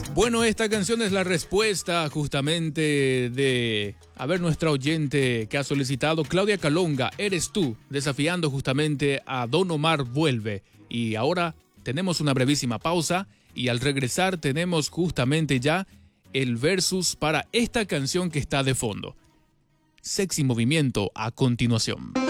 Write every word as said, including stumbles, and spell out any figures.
Bueno, esta canción es la respuesta justamente de, a ver, nuestra oyente que ha solicitado, Claudia Calonga, Eres Tú, desafiando justamente a Don Omar Vuelve. Y ahora tenemos una brevísima pausa y al regresar tenemos justamente ya el versus para esta canción que está de fondo. Sexy Movimiento a continuación.